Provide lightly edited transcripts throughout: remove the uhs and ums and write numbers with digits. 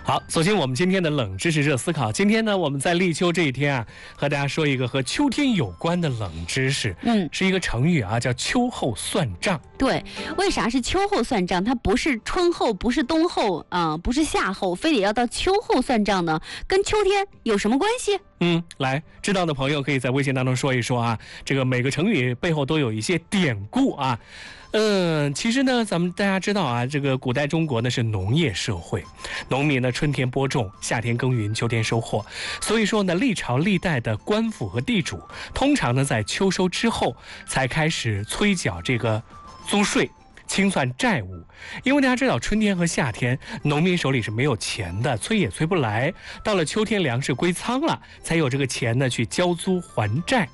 好，首先我们今天的冷知识热思考，今天呢我们在立秋这一天啊，和大家说一个和秋天有关的冷知识，是一个成语啊，叫秋后算账。 对，为啥是秋后算账？它不是春后，不是冬后不是夏后，非得要到秋后算账呢？跟秋天有什么关系？ 来，知道的朋友可以在微信当中说一说啊，这个每个成语背后都有一些典故啊。其实呢，咱们大家知道啊，这个古代中国呢是农业社会，农民呢春天播种，夏天耕耘，秋天收获。所以说呢，历朝历代的官府和地主，通常呢在秋收之后才开始催缴这个租税，清算债务。因为大家知道，春天和夏天农民手里是没有钱的，催也催不来，到了秋天粮食归仓了，才有这个钱呢去交租还债。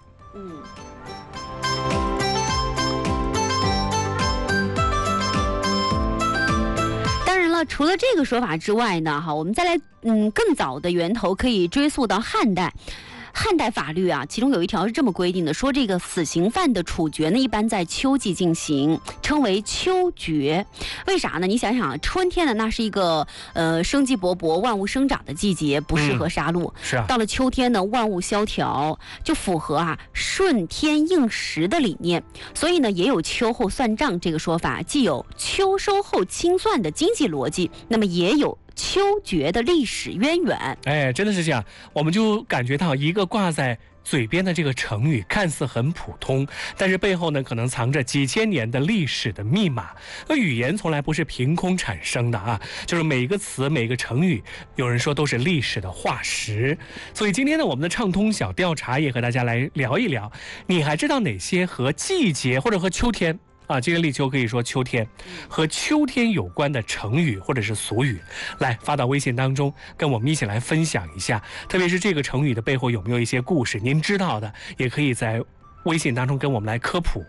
除了这个说法之外呢，我们再来更早的源头可以追溯到汉代。汉代法律啊，其中有一条是这么规定的，说这个死刑犯的处决呢，一般在秋季进行，称为秋决。为啥呢？你想想，春天呢，那是一个生机勃勃、万物生长的季节，不适合杀戮。 是啊。 到了秋天呢，万物萧条，就符合顺天应时的理念。所以呢，也有秋后算账这个说法，既有秋收后清算的经济逻辑，那么也有秋决的历史渊源。 真的是这样，我们就感觉到一个挂在嘴边的这个成语看似很普通，但是背后呢可能藏着几千年的历史的密码。而语言从来不是凭空产生的啊，就是每一个词每个成语，有人说都是历史的化石。所以今天呢，我们的畅通小调查也和大家来聊一聊，你还知道哪些和季节或者和秋天今日立秋可以说秋天和秋天有关的成语或者是俗语，来发到微信当中，跟我们一起来分享一下。特别是这个成语的背后有没有一些故事，您知道的也可以在微信当中跟我们来科普。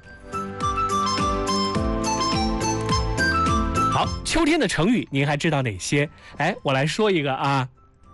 好，秋天的成语您还知道哪些？我来说一个啊，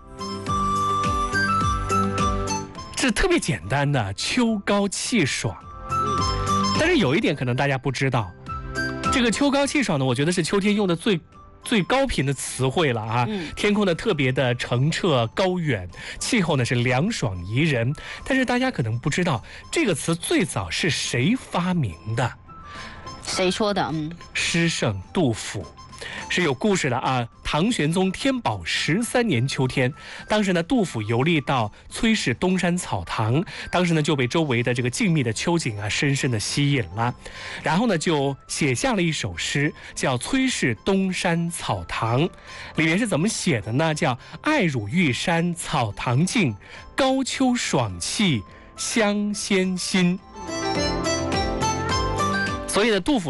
这特别简单的秋高气爽。但是有一点可能大家不知道，这个秋高气爽呢，我觉得是秋天用的最高频的词汇了啊。天空呢特别的澄澈高远，气候呢是凉爽宜人。但是大家可能不知道，这个词最早是谁发明的？ 谁说的？ 诗圣杜甫。是有故事的啊。唐玄宗天宝13年秋天，当时呢杜甫游历到崔氏东山草堂，当时呢就被周围的这个静谧的秋景深深的吸引了，然后呢就写下了一首诗，叫《崔氏东山草堂》。里面是怎么写的呢？叫爱汝玉山草堂静，高秋爽气香仙心。所以呢杜甫